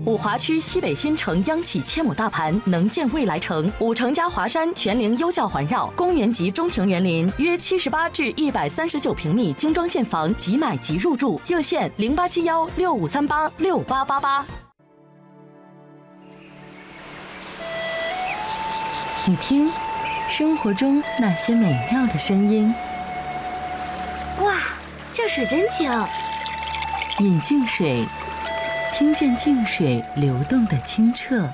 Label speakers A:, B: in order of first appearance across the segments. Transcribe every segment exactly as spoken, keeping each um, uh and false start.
A: 五华区西北新城央企千亩大盘，能建未来城。五城加华山全龄优教环绕，公园级中庭园林，约七十八至一百三十九平米精装现房，即买即入住。热线零八七幺六五三八六八八八。你听，生活中那些美妙的声音。
B: 哇，这水真清。
A: 饮净水，听见净水流动的清澈。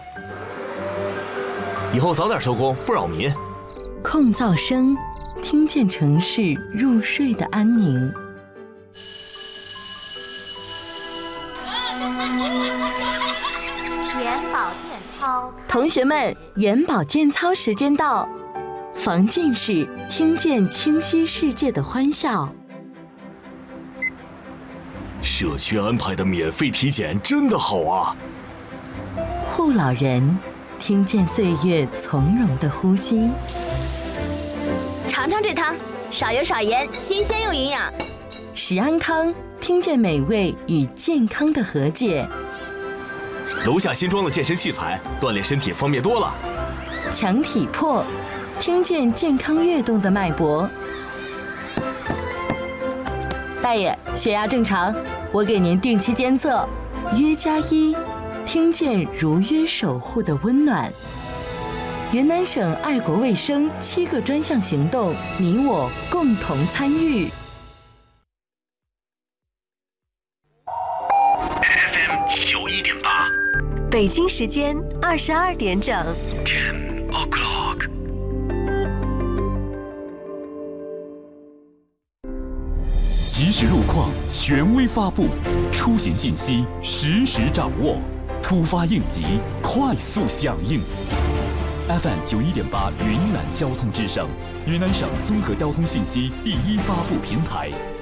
C: 以后早点收工，不扰民。
A: 控噪声，听见城市入睡的安宁。
B: 眼保健操，
A: 同学们，眼保健操时间到。防近视，听见清晰世界的欢笑。
C: 社区安排的免费体检真的好啊！
A: 护老人，听见岁月从容的呼吸。
B: 尝尝这汤，少油少盐，新鲜又营养。
A: 食安康，听见美味与健康的和解。
C: 楼下新装的健身器材，锻炼身体方便多了。
A: 强体魄，听见健康跃动的脉搏。大爷，血压正常，我给您定期监测。约加一，听见如约守护的温暖。云南省爱国卫生七个专项行动，你我共同参与。
D: F M 九一点八，
E: 北京时间二十二点整。
D: Ten o'clock。
F: 即时路况，权威发布，出行信息实时掌握，突发应急，快速响应。F M 九一点八，云南交通之声，云南省综合交通信息第一发布平台，